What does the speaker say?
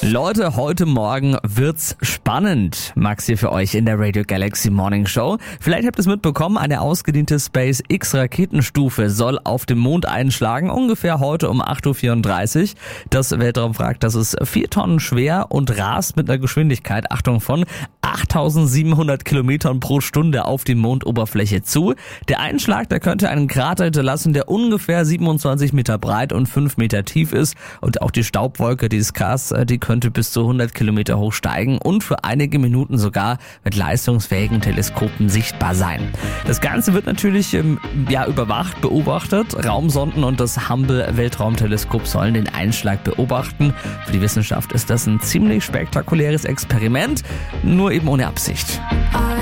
Leute, heute Morgen wird's spannend. Max hier für euch in der Radio Galaxy Morning Show. Vielleicht habt ihr es mitbekommen, eine ausgediente SpaceX-Raketenstufe soll auf dem Mond einschlagen, ungefähr heute um 8.34 Uhr. Das Weltraumwrack, das ist 4 Tonnen schwer und rast mit einer Geschwindigkeit, Achtung, von 8.700 Kilometern pro Stunde auf die Mondoberfläche zu. Der Einschlag, der könnte einen Krater hinterlassen, der ungefähr 27 Meter breit und 5 Meter tief ist. Und auch die Staubwolke, dieses Gas, die könnte bis zu 100 Kilometer hoch steigen und für einige Minuten sogar mit leistungsfähigen Teleskopen sichtbar sein. Das Ganze wird natürlich überwacht, beobachtet. Raumsonden und das Hubble-Weltraumteleskop sollen den Einschlag beobachten. Für die Wissenschaft ist das ein ziemlich spektakuläres Experiment, nur eben ohne Absicht.